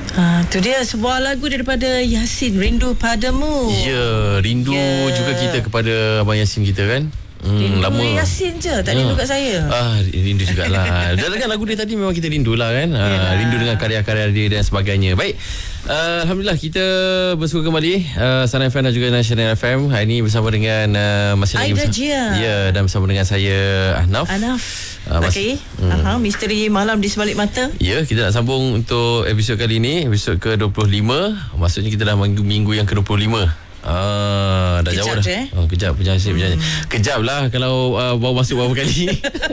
Tu dia sebuah lagu daripada Yasin, Rindu Padamu. Ya, rindu juga kita kepada Abang Yasin kita kan. Rindu lama Yasin je, tak rindu kat saya. Rindu jugalah. Dan kan lagu dia tadi memang kita rindulah kan. Rindu dengan karya-karya dia dan sebagainya. Baik, Alhamdulillah kita bersua kembali Sana FM dan juga National FM. Hari ini bersama dengan masih lagi Aida Jia. Ya, dan bersama dengan saya Ahnaf. Okey. Misteri malam di sebalik mata. Ya, kita nak sambung untuk episod kali ini, episod ke-25. Maksudnya kita dah minggu yang ke-25. Dah jauh dah. Kejap kejap lah kalau baru masuk beberapa kali.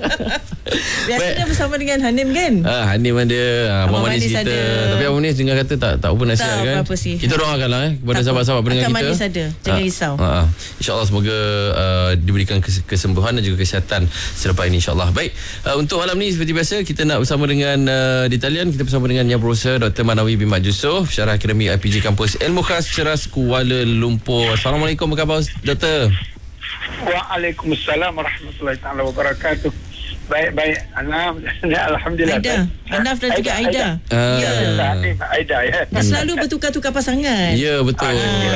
Biasanya bersama dengan Hanim kan? Hanim ada, Abang Manis kita ada. Tapi Abang Manis dengar kata tak apa nasihat kan. Apa sih. Kita doakanlah kepada sahabat-sahabat pendengar kita. Akan Manis ada, jangan risau. InsyaAllah semoga diberikan kesembuhan dan juga kesihatan selepas ini insyaAllah. Baik, untuk malam ni seperti biasa kita nak bersama dengan di talian kita bersama dengan Yang Berusaha Dr. Manawi bin Mat Yusof, Syarah Akademik IPG Kampus Ilmu Khas Ceras Kuala Lumpur. Assalamualaikum, apa khabar Doktor? Waalaikumsalam warahmatullahi taala wabarakatuh. Baik, alhamdulillah. Ahnaf dan juga Aida. Aida ya. Selalu bertukar-tukar pasangan. Ya, betul.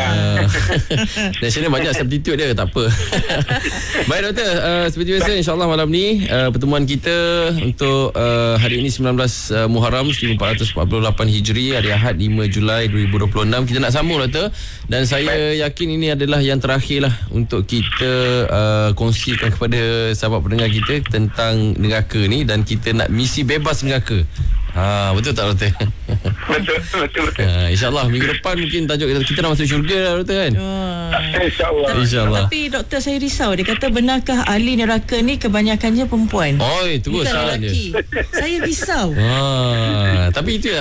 Nasional banyak substitute dia, tak apa. Baik Doktor, seperti biasa insyaAllah malam ni pertemuan kita untuk hari ini 19 Muharram 1448 Hijri, hari Ahad 5 Julai 2026. Kita nak sambung Doktor, dan saya yakin ini adalah yang terakhir lah untuk kita kongsikan kepada sahabat pendengar kita tentang neraka ni, dan kita nak misi bebas neraka. Betul tak Doktor? Betul. InsyaAllah minggu depan mungkin tajuk kita dah masuk syurga lah Doktor kan. InsyaAllah. Tapi Doktor, saya risau. Dia kata benarkah ahli neraka ni kebanyakannya perempuan? Terus salah dia. Saya risau. Tapi itu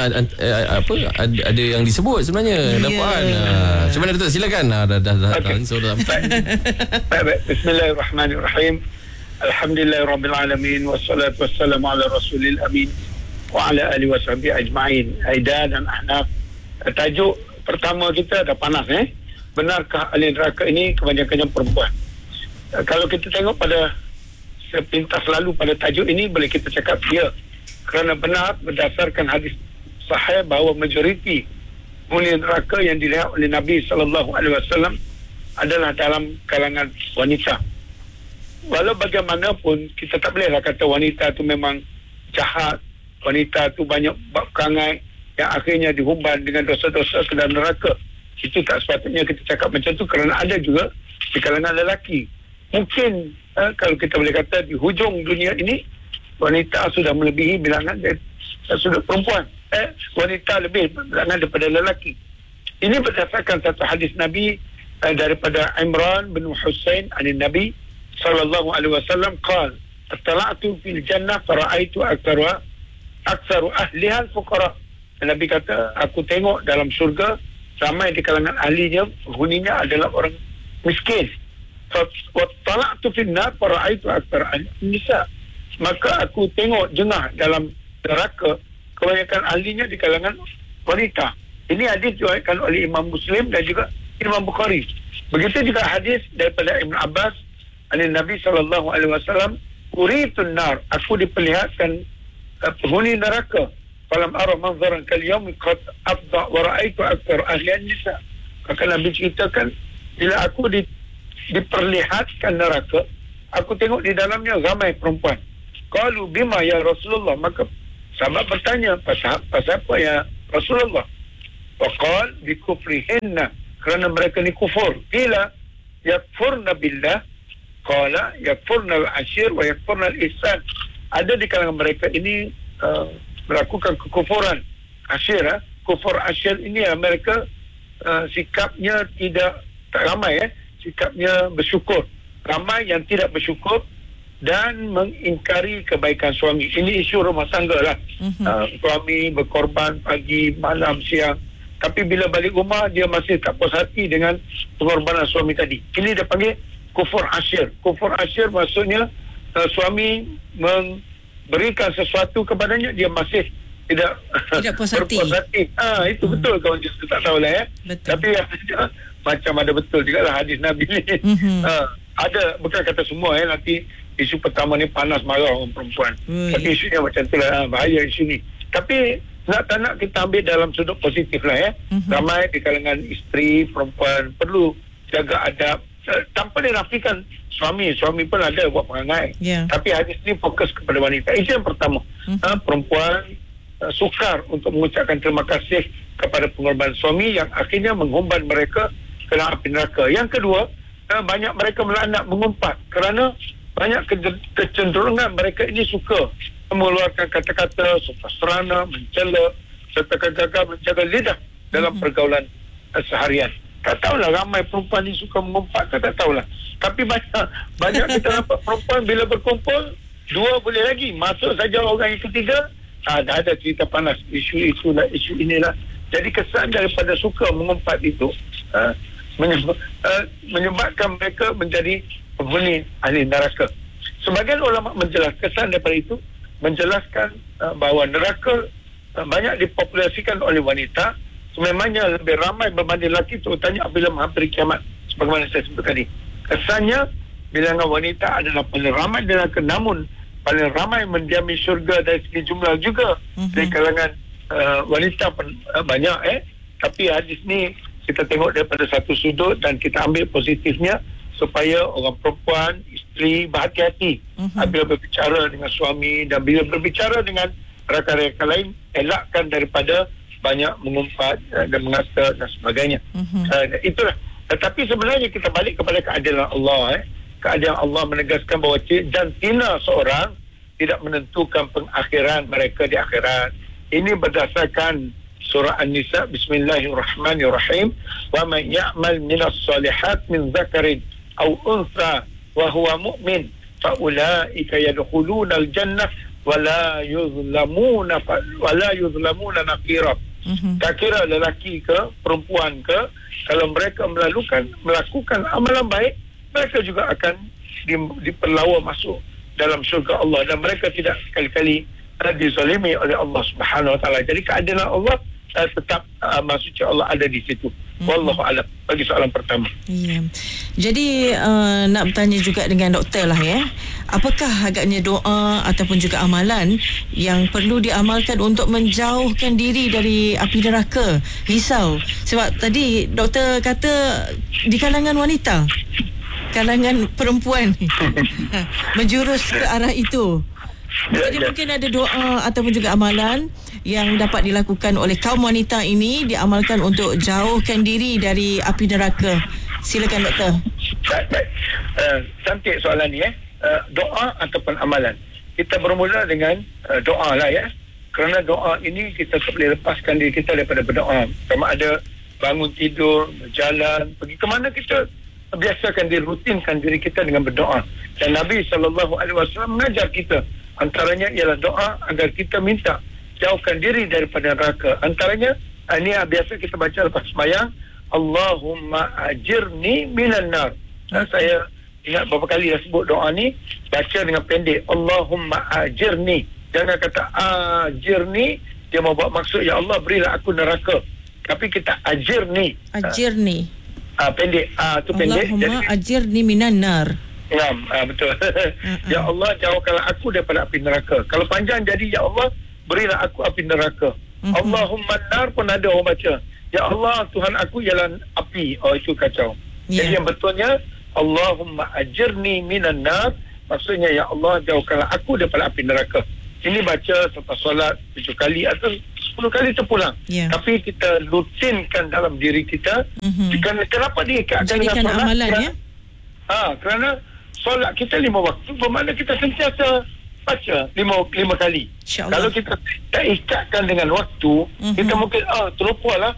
ada yang disebut sebenarnya dakwaan. Macam mana Doktor, silakan. Dah sampai. Bismillahirrahmanirrahim. Alhamdulillahirabbil alamin, wassalatu wassalamu ala rasulil amin wa ala alihi washabihi ajma'in. Aida dan Ahnaf, tajuk pertama kita dah panas benarkah ahli neraka ini kebanyakannya perempuan? Kalau kita tengok pada sepintas lalu pada tajuk ini, boleh kita cakap ya, kerana benar berdasarkan hadis sahih bahawa majoriti penghuni neraka yang dilihat oleh Nabi SAW adalah dalam kalangan wanita. Walau bagaimanapun kita tak bolehlah kata wanita tu memang jahat, wanita tu banyak bab perangai yang akhirnya dihumban dengan dosa-dosa ke dalam neraka. Itu tak sepatutnya kita cakap macam tu, kerana ada juga di kalangan lelaki. Mungkin kalau kita boleh kata di hujung dunia ini wanita sudah melebihi bilangan sudut perempuan. Wanita lebih bilangan daripada lelaki. Ini berdasarkan satu hadis Nabi daripada Imran bin Husain anin Nabi sallallahu alaihi wasallam qala attala'tu fil jannah fara'aitu aktsaru ahliha al-fuqara. Nabi kata, aku tengok dalam syurga ramai di kalangan ahlinya, penghuninya adalah orang miskin. Wa tala'tu fil nar fara'aitu aktsara an-nisa. Maka aku tengok jengah dalam neraka, kebanyakan ahlinya di kalangan wanita. Ini hadis diriwayatkan oleh Imam Muslim dan juga Imam Bukhari. Begitu juga hadis daripada Ibn Abbas an Nabi sallallahu alaihi wasallam, uritun nar, aku diperlihatkan penghuni neraka, falam ara manzaran kal yawm qad afda wa ra'aitu aktsar ahli an-nisa. Maka Nabi ceritakan, bila aku diperlihatkan neraka, aku tengok di dalamnya ramai perempuan. Qalu bima ya Rasulullah, maka sahabat bertanya, pasal apa ya Rasulullah? Wa qala bi kufrihinna, kerana mereka ni kufur. Bila yakfurna billah, qala yakfurna al-ashir wa yakfurna al-ihsan. Ada di kalangan mereka ini melakukan kekufuran ashir. Kufur ashir ini mereka sikapnya tak ramai sikapnya bersyukur. Ramai yang tidak bersyukur dan mengingkari kebaikan suami. Ini isu rumah tangga lah. Suami berkorban pagi, malam, siang, tapi bila balik rumah dia masih tak puas hati dengan pengorbanan suami tadi. Ini dia panggil kufur asyir. Kufur asyir maksudnya suami memberikan sesuatu kepadanya, dia masih tidak puas hati. Itu betul, kawan justru tak tahulah Betul. Tapi macam ada betul juga lah hadis Nabi ni. Ada, bukan kata semua nanti isu pertama ni panas marah orang perempuan. Tapi isunya macam tu lah, bahaya isu ni. Tapi nak tak nak kita ambil dalam sudut positif lah ya. Ramai di kalangan isteri, perempuan perlu jaga adab, tanpa dinafikan suami pun ada buat perangai. Tapi hadis ni fokus kepada wanita. Itu yang pertama. Perempuan sukar untuk mengucapkan terima kasih kepada pengorbanan suami yang akhirnya menghumban mereka ke dalam api neraka. Yang kedua, banyak mereka melaknat, mengumpat kerana banyak kecenderungan mereka ini suka mengeluarkan kata-kata serana, mencela serta gagal menjaga lidah dalam pergaulan seharian. Tak tahulah ramai perempuan ni suka mengumpat ke, tak tahulah. Tapi banyak kita nampak perempuan bila berkumpul, dua boleh lagi, masuk saja orang yang ketiga, dah ada cerita panas, isu itulah, isu inilah. Jadi kesan daripada suka mengumpat itu menyebabkan mereka menjadi penghuni ahli neraka. Sebagian ulama kesan daripada itu menjelaskan bahawa neraka banyak dipopulasikan oleh wanita, sememangnya lebih ramai berbanding lelaki, terutamanya apabila menghampiri kiamat, sebagaimana saya sebut tadi. Kesannya bilangan wanita adalah paling ramai di neraka, namun paling ramai mendiami syurga dari segi jumlah juga dari kalangan wanita pun banyak. Tapi hadis ni kita tengok daripada satu sudut dan kita ambil positifnya, supaya orang perempuan, isteri berhati-hati apabila berbicara dengan suami, dan bila berbicara dengan rakan-rakan lain, elakkan daripada banyak mengumpat dan mengata dan sebagainya. Itulah. Tetapi sebenarnya kita balik kepada keadilan Allah. Keadilan Allah menegaskan bahawa jantina seorang tidak menentukan pengakhiran mereka di akhirat. Ini berdasarkan surah An-Nisa, Bismillahirrahmanirrahim. Wa man ya'mal minas salihat min zakarin aw unsa wa huwa mu'min fa ulaika yadkhuluna al-jannah wa la yuzlamuna naqira. Tak kira lelaki ke perempuan ke, kalau mereka melakukan amalan baik, mereka juga akan diperlawa masuk dalam syurga Allah, dan mereka tidak sekali-kali dizalimi oleh Allah Subhanahu Wa Taala. Jadi keadilan Allah tetap maksudnya Allah ada di situ. Wallahu a'lam. Bagi soalan pertama. Ya. Jadi nak bertanya juga dengan doktor lah ya. Apakah agaknya doa ataupun juga amalan yang perlu diamalkan untuk menjauhkan diri dari api neraka? Risau. Sebab tadi doktor kata di kalangan wanita, kalangan perempuan menjurus ke arah itu. Jadi mungkin ada doa ataupun juga amalan yang dapat dilakukan oleh kaum wanita ini, diamalkan untuk jauhkan diri dari api neraka. Silakan doktor. Baik. Cantik soalan ni doa ataupun amalan. Kita bermula dengan doa lah ya. Kerana doa ini kita tak boleh lepaskan diri kita daripada berdoa. Sama ada bangun tidur, berjalan, pergi ke mana, kita biasakan diri, rutinkan diri kita dengan berdoa. Dan Nabi SAW mengajar kita, antaranya ialah doa agar kita minta jauhkan diri daripada neraka. Antaranya ini biasa kita baca lepas sembahyang, Allahumma ajirni minan nar. Saya ingat beberapa kali dah sebut doa ni, baca dengan pendek, Allahumma ajirni. Jangan kata ajirni, dia mau buat maksud ya Allah berilah aku neraka. Tapi kita ajirni. Pendek. Tu pendek. Allahumma ajirni minan nar. Ya, betul. Ya Allah, jauhkanlah aku daripada api neraka. Kalau panjang jadi ya Allah berilah aku api neraka. Allahumma nar pun ada orang baca. Ya Allah, Tuhan aku ialah api. Oh, itu kacau. Jadi yang betulnya Allahumma ajirni minan nar, maksudnya ya Allah jauhkanlah aku daripada api neraka. Ini baca selepas solat 7 kali atau 10 kali terpulang. Tapi kita rutinkan dalam diri kita. Kenapa diikatkan dengan solat? Amalan, ya? Kerana solat kita 5 waktu, bermakna kita sentiasa baca 5 kali. Kalau kita tak ikatkan dengan waktu, kita mungkin terlupalah.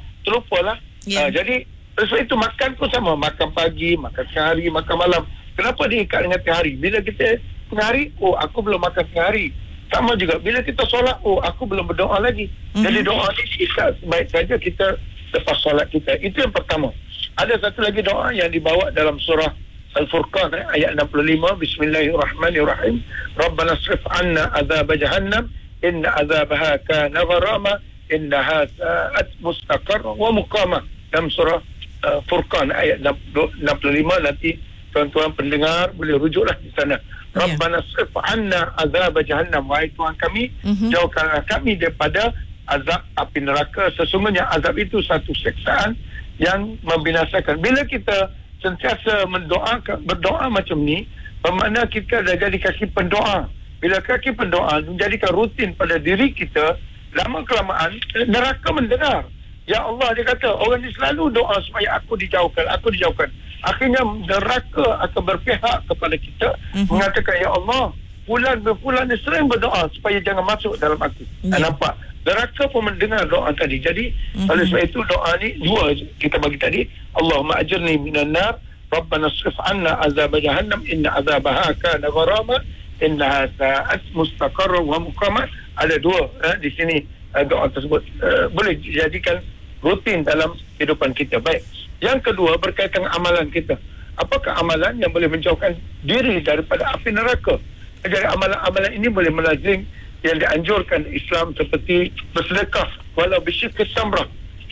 Jadi sebab itu makan pun sama, makan pagi, makan tengah hari, makan malam. Kenapa diikat dengan tengah hari? Bila kita tengah hari, aku belum makan tengah hari. Sama juga bila kita solat, aku belum berdoa lagi. Jadi doa ni kita sebaik saja kita lepas solat kita. Itu yang pertama. Ada satu lagi doa yang dibawa dalam surah Al-Furqan ayat 65, Bismillahirrahmanirrahim. Rabbana asrif 'anna azab jahannam inna azabaha kana gharama innaha sa'at mustaqarra wa muqama. Dalam surah Furqan ayat 65, nanti tuan-tuan pendengar boleh rujuklah di sana. Rabbana asrif 'anna azab jahannam, wahai Tuhan kami, jauhkanlah kami daripada azab api neraka. Sesungguhnya azab itu satu siksaan yang membinasakan. Bila kita sentiasa berdoa macam ni, bermakna kita dah jadi kaki pendoa. Bila kaki pendoa menjadikan rutin pada diri kita, lama kelamaan neraka mendengar. Ya Allah, dia kata, orang ni selalu doa supaya aku dijauhkan. Akhirnya neraka akan berpihak kepada kita, mengatakan, ya Allah, fulan ni sering berdoa supaya jangan masuk dalam aku. Nampak? Neraka pun mendengar doa tadi. Jadi oleh sebab itu doa ni dua kita bagi tadi. Allahumma ajirni minan nar, Rabbana srif anna azab jahannam, inna azabaha kana gharama, innaha sa'at mustaqarra wa muqama. Ada dua di sini doa tersebut boleh dijadikan rutin dalam kehidupan kita. Baik. Yang kedua berkaitan dengan amalan kita. Apakah amalan yang boleh menjauhkan diri daripada api neraka? Jadi amalan-amalan ini boleh melazim yang dianjurkan Islam, seperti bersedekah walau bisyikis tamrah.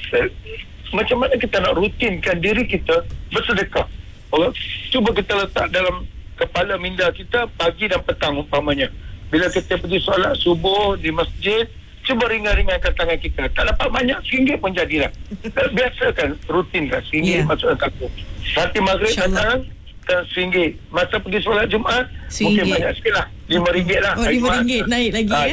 Macam mana kita nak rutinkan diri kita bersedekah? Cuba kita letak dalam kepala minda kita pagi dan petang umpamanya. Bila kita pergi solat subuh di masjid, cuba ringan-ringankan tangan kita. Tak dapat banyak, RM1 pun jadilah. Biasakan, rutinkan RM1 masuk dalam kartu. Nanti maghrib datang, RM1. Masa pergi solat Jumaat, mungkin banyak sikit lah, RM5 lah. RM5 naik lagi ya?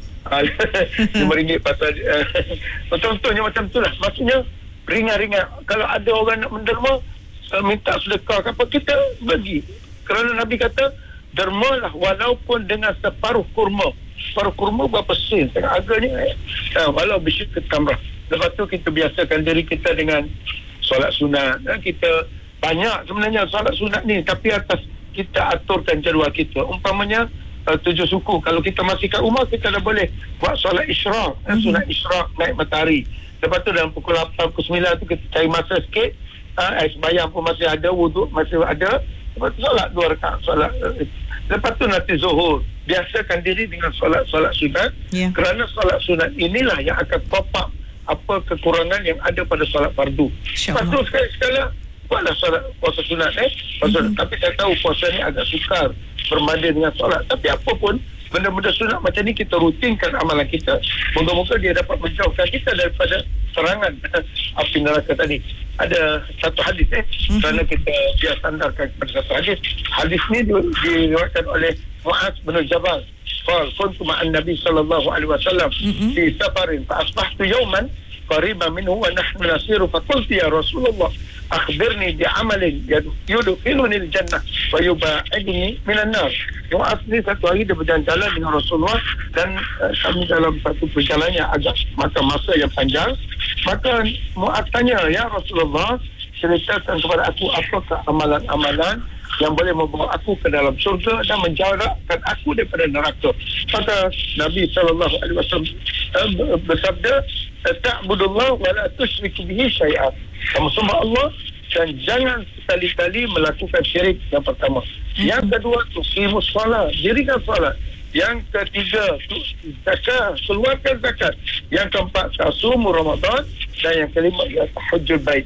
RM5 pasal contohnya macam tu lah. Maksudnya ringan-ringan. Kalau ada orang nak menderma, minta sedekah apa, kita bagi. Kerana Nabi kata, dermalah walaupun dengan separuh kurma. Separuh kurma berapa sen? Tengah harganya walau bisyikis tamrah. Lepas tu kita biasakan diri kita dengan solat sunat. Kita banyak sebenarnya solat sunat ni, tapi atas kita aturkan jadual kita. Umpamanya 7 suku. Kalau kita masih kat rumah, kita dah boleh buat solat isyraq. Sunat isyraq naik matahari. Lepas tu dalam pukul 8, pukul 9 tu kita cari masa sikit. Sembahyang pun masih ada, wuduk masih ada. Lepas tu solat 2 rakaat solat. Lepas tu nanti zuhur. Biasakan diri dengan solat sunat. Kerana solat sunat inilah yang akan top up apa kekurangan yang ada pada solat fardu. Lepas tu sekali-sekala buatlah solat puasa sunat Tapi saya tahu puasa ni agak sukar berbanding dengan solat. Tapi apa pun, benda-benda sunat macam ni kita rutinkan amalan kita. Moga-moga dia dapat menjauhkan kita daripada serangan api neraka tadi. Ada satu hadis kerana kita biar sandarkan kepada satu hadis. Hadis ni diriwayatkan oleh Mu'adz bin Jabal. Kuntu ma'an Nabi sallallahu alaihi wasallam fi safarin fa asbahtu yawman qariban minhu wa nahnu nasiru fa qultu ya Rasulullah akhbirni bi amalin yudkhiluni al-jannah wa yubaidni minan nar. Mu'adz ni satu hari dia berjalan-jalan dengan Rasulullah, dan kami dalam satu perjalanan yang agak makan masa yang panjang. Maka Mu'adz tanya, ya Rasulullah, ceritakan kepada aku apakah amalan-amalan yang boleh membawa aku ke dalam surga dan menjauhkan aku daripada neraka. Maka Nabi SAW bersabda, ta'budullah wa la tusyriku bihi syai'an. Kamu sembah Allah dan jangan sekali-kali melakukan syirik, yang pertama. Yang kedua, tuqimus solat, dirikan solat. Yang ketiga, zakat, keluarkan zakat. Yang keempat, tasumu Ramadan. Dan yang kelima, ya tahajjud bait.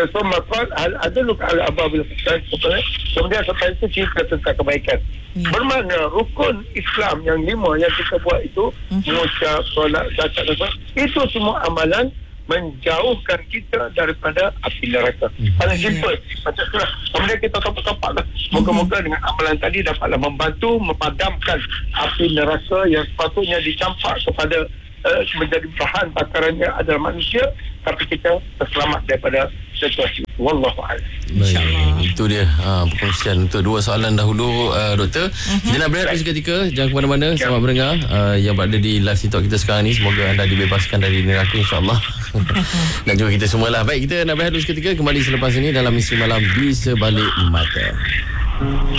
Kemudian setelah itu cerita tentang kebaikan. Bermakna rukun Islam yang 5 yang kita buat itu, mengucap, solat, zakat, itu semua amalan menjauhkan kita daripada api neraka. Paling simple macam itulah. Kemudian kita topak-topak lah. Moga-moga dengan amalan tadi dapatlah membantu memadamkan api neraka yang sepatutnya dicampak kepada menjadi bahan bakarannya adalah manusia, tapi kita terselamat daripada situasi. Wallahu a'lam. Baik, itu dia perkongsian untuk 2 soalan dahulu, Doktor. Kita nak berehat seketika. Jangan ke mana-mana. Selamat mendengar yang berada di live TikTok kita sekarang ni. Semoga anda dibebaskan dari neraka, insyaAllah. Dan juga kita semualah. Baik, kita nak berehat seketika. Kembali selepas ini dalam Misteri Malam di Sebalik Mata.